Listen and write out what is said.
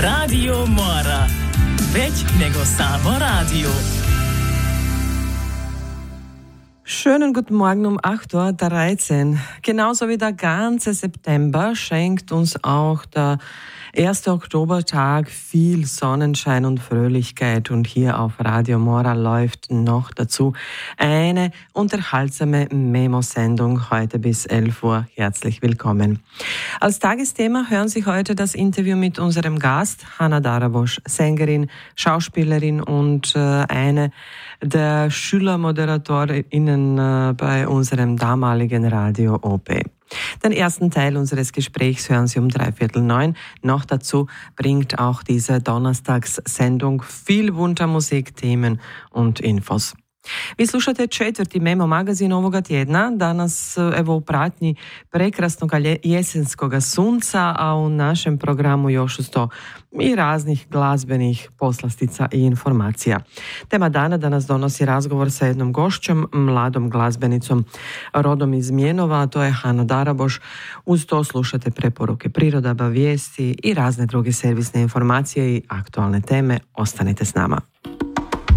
Radio Mora. Već nego samo radio. Schönen guten Morgen um 8.13 Uhr. Genauso wie der ganze September schenkt uns auch der 1. Oktobertag viel Sonnenschein und Fröhlichkeit. Und hier auf Radio Mora läuft noch dazu eine unterhaltsame Memo-Sendung heute bis 11 Uhr. Herzlich willkommen. Als Tagesthema hören Sie heute das Interview mit unserem Gast, Hana Darabos, Sängerin, Schauspielerin und eine der Schülermoderatorinnen bei unserem damaligen Radio OP. Den ersten Teil unseres Gesprächs hören Sie um 8:45. Noch dazu bringt auch diese Donnerstagssendung viel bunter Musik, Themen und infos. Vi slušate 4. Memo magazin ovoga tjedna. Danas evo u pratnji prekrasnog jesenskog sunca, a u našem programu još uz to i raznih glazbenih poslastica i informacija. Tema dana danas donosi razgovor sa jednom gošćom, mladom glazbenicom rodom iz Mijenova, a to je Hana Darabos. Uz to slušate preporuke prirodaba, vijesti i razne druge servisne informacije i aktualne teme. Ostanite s nama.